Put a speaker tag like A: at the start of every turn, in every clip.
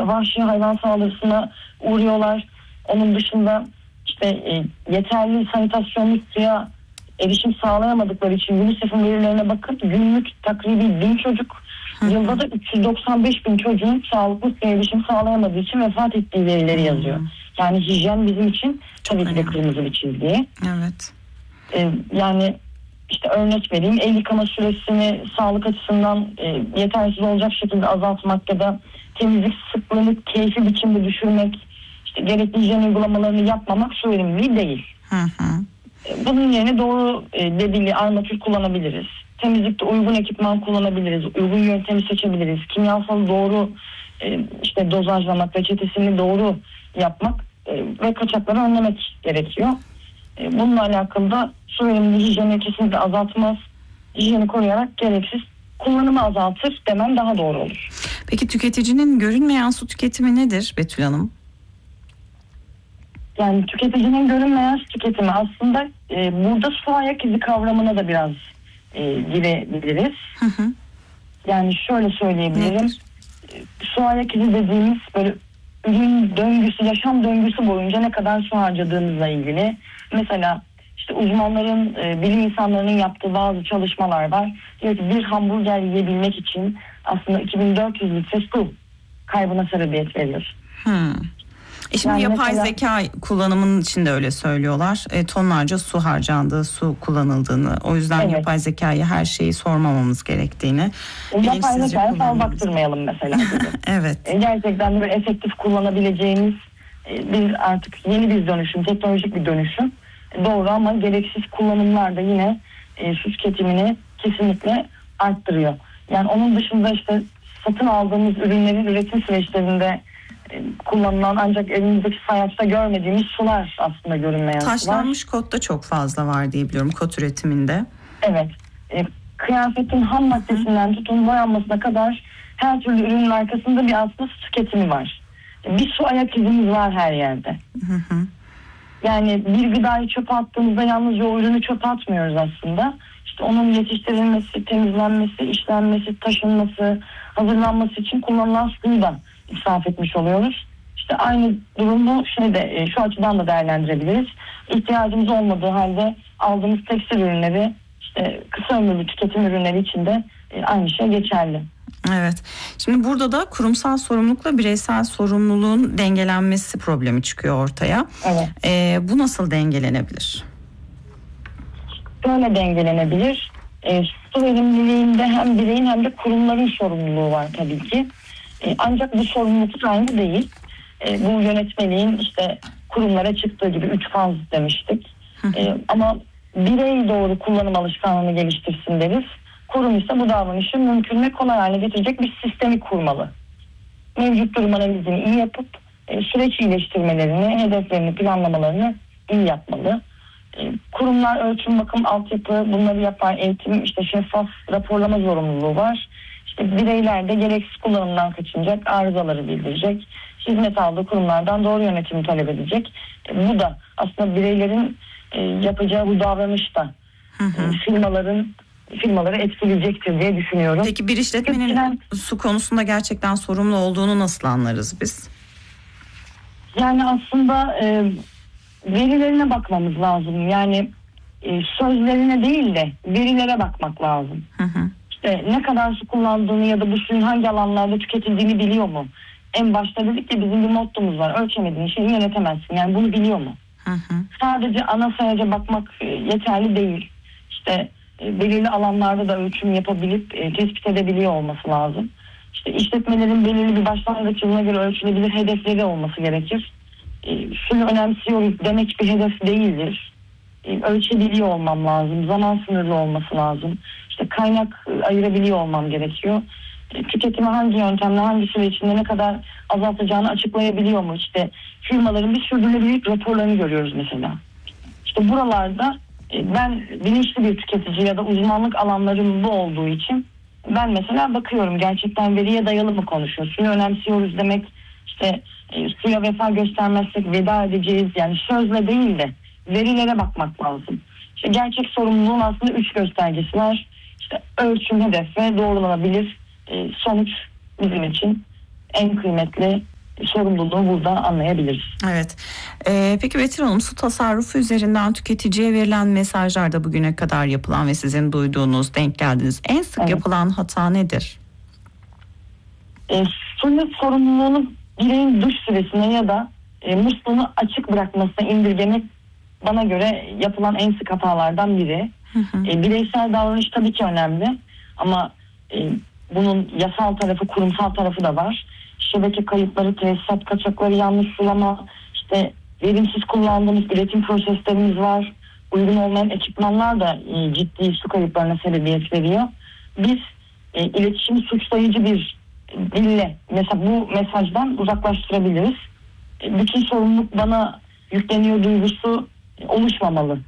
A: vahşi hayvan saldırısına uğruyorlar. Onun dışında işte yeterli sanitasyonlu suya erişim sağlayamadıkları için UNICEF'in verilerine bakıp günlük takribi 1000 çocuk, yılda da 395 bin çocuğun sağlıklı suya erişim sağlayamadığı için vefat ettiği verileri yazıyor. Yani hijyen bizim için tabii ki de kırmızı bir çizgi.
B: Evet.
A: Yani işte örnek vereyim, el yıkama süresini sağlık açısından yetersiz olacak şekilde azaltmak ya da temizlik sıklığını keyfi biçimde düşürmek, işte gerekli hijyen uygulamalarını yapmamak su verimliliği değil. Bunun yerine doğru debili armatür kullanabiliriz. Temizlikte uygun ekipman kullanabiliriz. Uygun yöntemi seçebiliriz. Kimyasalı doğru işte dozajlamak, reçetesini doğru yapmak ve kaçakları önlemek gerekiyor. Bununla alakalı da su verimliliği hijyeni kesinlikle azaltmaz. Hijyeni koruyarak gereksiz kullanımı azaltır demem daha doğru olur.
B: Peki tüketicinin görünmeyen su tüketimi nedir Betül Hanım?
A: Yani tüketicinin görünmeyen su tüketimi aslında burada su ayak izi kavramına da biraz girebiliriz. Yani şöyle söyleyebilirim. Su ayak izi dediğimiz böyle ürün döngüsü, yaşam döngüsü boyunca ne kadar su harcadığımızla ilgili. Mesela işte uzmanların, bilim insanlarının yaptığı bazı çalışmalar var. Diyor ki bir hamburger yiyebilmek için aslında 2400 litre su kaybına sebebiyet veriyor.
B: Şimdi
A: Yani
B: yapay
A: mesela,
B: zeka kullanımının içinde öyle söylüyorlar. Tonlarca su harcandığı, su kullanıldığını. O yüzden
A: evet,
B: yapay zekayı her şeyi sormamamız gerektiğini.
A: Yapay zekaya fal baktırmayalım mesela.
B: Evet.
A: Gerçekten böyle efektif kullanabileceğimiz biz artık yeni bir dönüşüm, teknolojik bir dönüşüm. Doğru ama gereksiz kullanımlar da yine su tüketimini kesinlikle arttırıyor. Yani onun dışında işte satın aldığımız ürünlerin üretim süreçlerinde kullanılan ancak elimizdeki sayaçta görmediğimiz sular aslında görünmeyen sular.
B: Taşlanmış kod da çok fazla var diye biliyorum kod üretiminde.
A: Evet. Kıyafetin ham maddesinden tutun boyanmasına kadar her türlü ürünün arkasında bir aslında su tüketimi var. Bir su ayak izimiz var her yerde. Yani bir gıdayı çöpe attığımızda yalnızca o ürünü çöpe atmıyoruz aslında. İşte onun yetiştirilmesi, temizlenmesi, işlenmesi, taşınması, hazırlanması için kullanılan suyu da israf etmiş oluyoruz. İşte aynı durumu şu açıdan da değerlendirebiliriz. İhtiyacımız olmadığı halde aldığımız tekstil ürünleri, işte kısa ömürlü tüketim ürünleri için de aynı şey geçerli.
B: Evet. Şimdi burada da kurumsal sorumlulukla bireysel sorumluluğun dengelenmesi problemi çıkıyor ortaya.
A: Evet.
B: Bu nasıl dengelenebilir?
A: Böyle dengelenebilir. Su verimliliğinde hem bireyin hem de kurumların sorumluluğu var tabii ki. Ancak bu sorumluluk aynı değil. Bu yönetmeliğin işte kurumlara çıktığı gibi 3 faz demiştik. Ama birey doğru kullanım alışkanlığını geliştirsin deriz. Kurum ise bu davranışı mümkün ve kolay hale getirecek bir sistemi kurmalı. Mevcut durum analizini iyi yapıp süreç iyileştirmelerini, hedeflerini, planlamalarını iyi yapmalı. Kurumlar ölçüm, bakım, altyapı bunları yapan eğitim, işte şeffaf raporlama zorunluluğu var. İşte bireyler de gereksiz kullanımdan kaçınacak, arızaları bildirecek, hizmet aldığı kurumlardan doğru yönetimi talep edecek. Bu da aslında bireylerin yapacağı bu davranış da firmaları etkileyecektir diye düşünüyorum.
B: Peki bir işletmenin su konusunda gerçekten sorumlu olduğunu nasıl anlarız biz?
A: Yani aslında verilerine bakmamız lazım. Yani sözlerine değil de verilere bakmak lazım. İşte ne kadar su kullandığını ya da bu suyun hangi alanlarda tüketildiğini biliyor mu? En başta dedik ki bizim bir mottomuz var. Ölçemediğin şeyi yönetemezsin. Yani bunu biliyor mu? Sadece ana sayaca bakmak yeterli değil. İşte belirli alanlarda da ölçüm yapabilip tespit edebiliyor olması lazım. İşte işletmelerin belirli bir başlangıç yılına göre ölçülebilir hedefleri olması gerekir. Suyu önemsiyoruz demek bir hedef değildir. Ölçebiliyor olmam lazım. Zaman sınırlı olması lazım. İşte kaynak ayırabiliyor olmam gerekiyor. Tüketimi hangi yöntemle, hangi süre içinde ne kadar azaltacağını açıklayabiliyor mu? İşte firmaların bir sürdürülebilirlik raporlarını görüyoruz mesela. İşte buralarda ben bilinçli bir tüketici ya da uzmanlık alanlarım bu olduğu için ben mesela bakıyorum gerçekten veriye dayalı mı konuşuyor? Suyu önemsiyoruz demek işte suya vefa göstermezsek veda edeceğiz, yani sözle değil de verilere bakmak lazım. İşte gerçek sorumluluğun aslında 3 göstergesi var. İşte ölçüm, hedef ve doğrulanabilir sonuç bizim için en kıymetli sorumluluğu burada anlayabiliriz.
B: Evet. Peki Betül Hanım, su tasarrufu üzerinden tüketiciye verilen mesajlarda bugüne kadar yapılan ve sizin duyduğunuz, denk geldiğiniz en sık yapılan hata nedir?
A: Suyun sorumluluğunu bireyin duş süresine ya da musluğunu açık bırakmasına indirgemek bana göre yapılan en sık hatalardan biri. Bireysel davranış tabii ki önemli ama bunun yasal tarafı, kurumsal tarafı da var. Şebeke kayıpları, tesisat kaçakları, yanlış sulama, işte verimsiz kullandığımız üretim proseslerimiz var. Uygun olmayan ekipmanlar da ciddi su kayıplarına sebebiyet veriyor. Biz iletişimi suçlayıcı bir dille mesela bu mesajdan uzaklaştırabiliriz. Bütün sorumluluk bana yükleniyor duygusu oluşmamalı.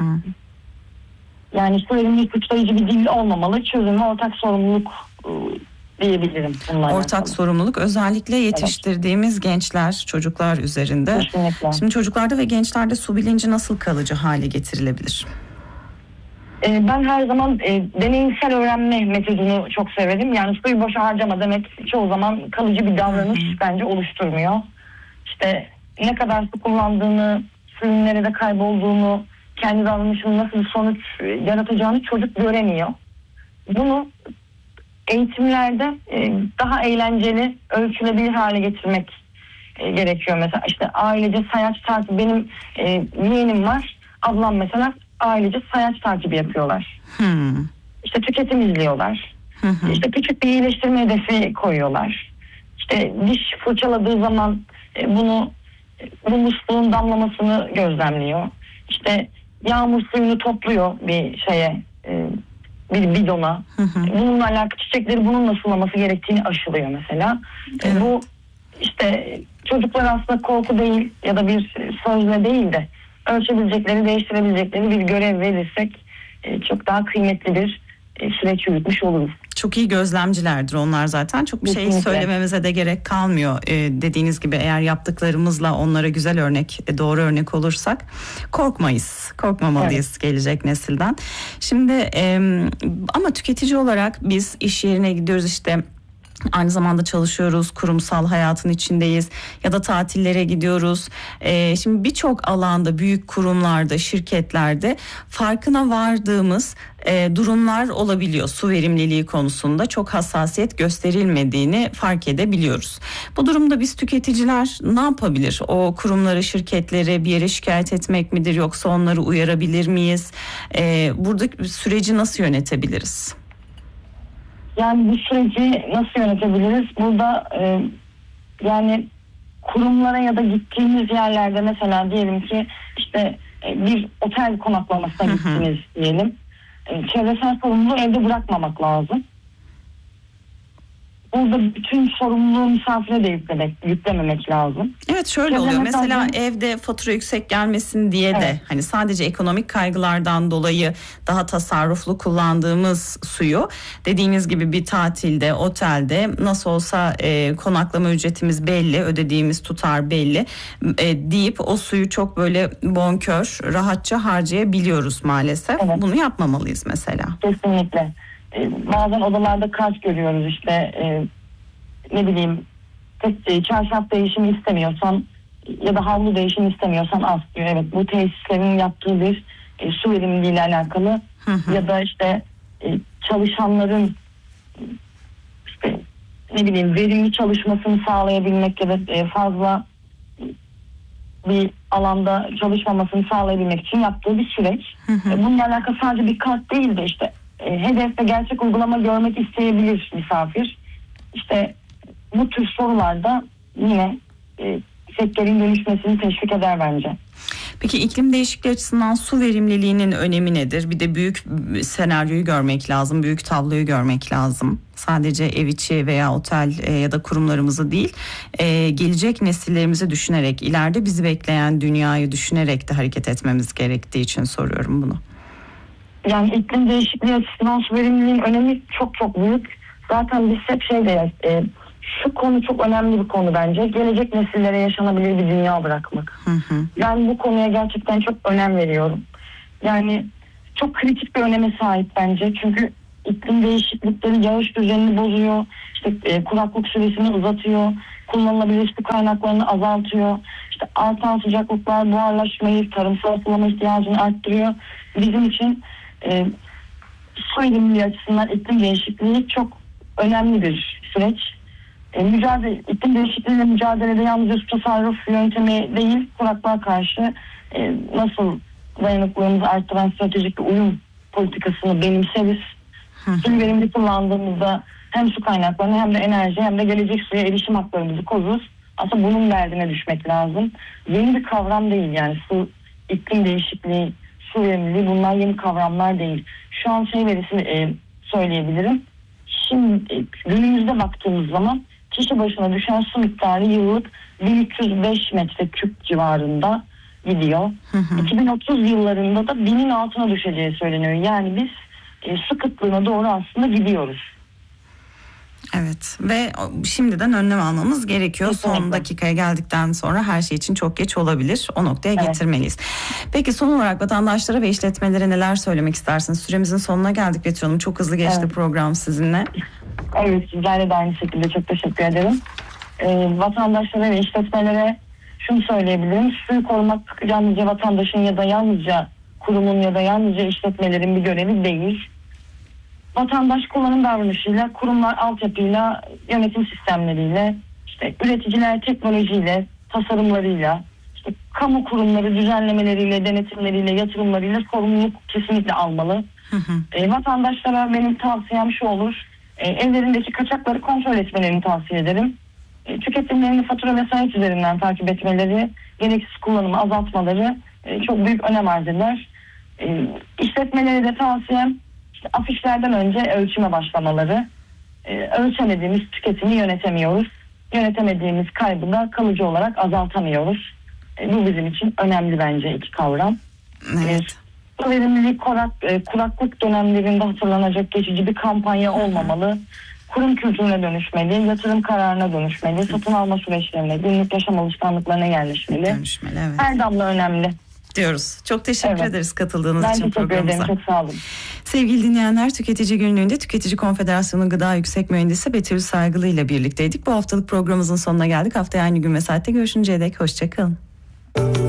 A: Yani su verimli suçlayıcı bir dil olmamalı. Çözümü ortak sorumluluk diyebilirim.
B: Ortak sorumluluk özellikle yetiştirdiğimiz gençler, çocuklar üzerinde.
A: Kesinlikle.
B: Şimdi çocuklarda ve gençlerde su bilinci nasıl kalıcı hale getirilebilir?
A: Ben her zaman deneyimsel öğrenme metodunu çok severim. Yani suyu boşa harcama demek çoğu zaman kalıcı bir davranış bence oluşturmuyor. İşte ne kadar su kullandığını, suyun nerede kaybolduğunu, kendi davranışının nasıl bir sonuç yaratacağını çocuk göremiyor. Bunu eğitimlerde daha eğlenceli, ölçülebilir hale getirmek gerekiyor. Mesela işte ailece sayaç takibi, benim yeğenim var, ablam mesela ailece sayaç takibi yapıyorlar. İşte tüketim izliyorlar. İşte küçük bir iyileştirme hedefi koyuyorlar. İşte diş fırçaladığı zaman bu musluğun damlamasını gözlemliyor. İşte yağmur suyunu topluyor bir bir bidona. Bununla alakalı çiçekleri bununla sulaması gerektiğini aşılıyor mesela. Bu işte çocuklar aslında korku değil ya da bir sözle değil de ölçebilecekleri, değiştirebilecekleri bir görev verirsek çok daha kıymetli bir süreç yürütmüş oluruz.
B: Çok iyi gözlemcilerdir onlar zaten. Çok bir şey söylememize de gerek kalmıyor. Dediğiniz gibi eğer yaptıklarımızla onlara güzel örnek, doğru örnek olursak korkmamalıyız gelecek nesilden. Şimdi ama tüketici olarak biz iş yerine gidiyoruz, işte aynı zamanda çalışıyoruz, kurumsal hayatın içindeyiz ya da tatillere gidiyoruz. Şimdi birçok alanda, büyük kurumlarda, şirketlerde farkına vardığımız durumlar olabiliyor. Su verimliliği konusunda çok hassasiyet gösterilmediğini fark edebiliyoruz. Bu durumda biz tüketiciler ne yapabilir? O kurumları, şirketleri bir yere şikayet etmek midir, yoksa onları uyarabilir miyiz? Burada süreci nasıl yönetebiliriz?
A: Yani bu süreci nasıl yönetebiliriz? Burada yani kurumlara ya da gittiğimiz yerlerde mesela diyelim ki işte bir otel konaklamasına gittiniz diyelim. Çevresel sorumluluğu evde bırakmamak lazım. Burada bütün sorumluluğu misafire de yüklememek lazım.
B: Evet, şöyle oluyor. Mesela evde fatura yüksek gelmesin diye de hani sadece ekonomik kaygılardan dolayı daha tasarruflu kullandığımız suyu, dediğiniz gibi bir tatilde, otelde nasıl olsa konaklama ücretimiz belli, ödediğimiz tutar belli deyip o suyu çok böyle bonkör, rahatça harcayabiliyoruz maalesef. Bunu yapmamalıyız mesela.
A: Kesinlikle. Bazen odalarda kart görüyoruz, işte ne bileyim çarşaf değişimi istemiyorsan ya da havlu değişimi istemiyorsan az diyor. Evet, bu tesislerin yaptığı bir su verimliliği ile alakalı ya da işte çalışanların işte ne bileyim verimli çalışmasını sağlayabilmek ya da fazla bir alanda çalışmamasını sağlayabilmek için yaptığı bir süreç. Bununla alakalı sadece bir kart değil de işte hedefte gerçek uygulama görmek isteyebilir misafir. İşte bu tür sorularda yine sektörün dönüşmesini teşvik eder bence.
B: Peki iklim değişikliği açısından su verimliliğinin önemi nedir? Bir de büyük senaryoyu görmek lazım, büyük tabloyu görmek lazım. Sadece ev içi veya otel ya da kurumlarımızı değil, gelecek nesillerimizi düşünerek, ileride bizi bekleyen dünyayı düşünerek de hareket etmemiz gerektiği için soruyorum bunu.
A: Yani iklim değişikliği açısından su verimliliğinin önemi çok çok büyük. Zaten biz hep şu konu çok önemli bir konu bence. Gelecek nesillere yaşanabilir bir dünya bırakmak. Ben bu konuya gerçekten çok önem veriyorum. Yani çok kritik bir öneme sahip bence. Çünkü iklim değişiklikleri yağış düzenini bozuyor. İşte kuraklık süresini uzatıyor. kullanılabilir su kaynaklarını azaltıyor. İşte artan sıcaklıklar buharlaşmayı, tarımsal sulama ihtiyacını arttırıyor. Bizim için su verimliliği açısından iklim değişikliği çok önemli bir süreç. İklim değişikliğiyle mücadelede yalnızca su tasarruf yöntemi değil, kuraklığa karşı nasıl dayanıklılığımızı arttıran stratejik bir uyum politikasını benimseriz. Suyu verimli kullandığımızda hem su kaynaklarını hem de enerji hem de gelecek suya erişim haklarımızı koruruz. Aslında bunun derdine düşmek lazım. Yeni bir kavram değil yani su, iklim değişikliği, su verimliliği, bunlar yeni kavramlar değil. Şu an verisini söyleyebilirim. Şimdi günümüzde baktığımız zaman kişi başına düşen su miktarı yıllık 1305 metreküp civarında gidiyor. 2030 yıllarında da 1000'in altına düşeceği söyleniyor. Yani biz su kıtlığına doğru aslında gidiyoruz.
B: Evet ve şimdiden önlem almamız gerekiyor.
A: Kesinlikle.
B: Son dakikaya geldikten sonra her şey için çok geç olabilir. O noktaya getirmeliyiz. Peki son olarak vatandaşlara ve işletmelere neler söylemek istersiniz? Süremizin sonuna geldik Betül Hanım. Çok hızlı geçti program sizinle.
A: Evet, sizlerle de aynı şekilde çok teşekkür ederim. Vatandaşlara ve işletmelere şunu söyleyebilirim. Suyu korumak yalnızca vatandaşın ya da yalnızca kurumun ya da yalnızca işletmelerin bir görevi değil. Vatandaş kullanım davranışıyla, kurumlar altyapıyla, yönetim sistemleriyle, işte üreticiler teknolojiyle, tasarımlarıyla, işte kamu kurumları düzenlemeleriyle, denetimleriyle, yatırımlarıyla sorumluluk kesinlikle almalı. Vatandaşlara benim tavsiyem şu olur. Evlerindeki kaçakları kontrol etmelerini tavsiye ederim. Tüketimlerini fatura ve sayet üzerinden takip etmeleri, gereksiz kullanımı azaltmaları çok büyük önem arz eder. İşletmelere de tavsiyem afişlerden önce ölçüme başlamaları. Ölçemediğimiz tüketimi yönetemiyoruz. Yönetemediğimiz kaybı da kalıcı olarak azaltamıyoruz. Bu bizim için önemli bence iki kavram.
B: Evet.
A: Su verimliliği kuraklık dönemlerinde hatırlanacak geçici bir kampanya olmamalı. Kurum kültürüne dönüşmeli, yatırım kararına dönüşmeli, satın alma süreçlerine, günlük yaşam alışkanlıklarına yerleşmeli.
B: Dönüşmeli, evet.
A: Her damla önemli
B: Diyoruz. Çok teşekkür ederiz katıldığınız için programımıza.
A: Ben teşekkür ederim. Çok sağ olun.
B: Sevgili dinleyenler, Tüketici Günlüğü'nde Tüketici Konfederasyonu Gıda Yüksek Mühendisi Betül Saygılı ile birlikteydik. Bu haftalık programımızın sonuna geldik. Haftaya aynı gün ve saatte görüşünceye dek hoşça kalın.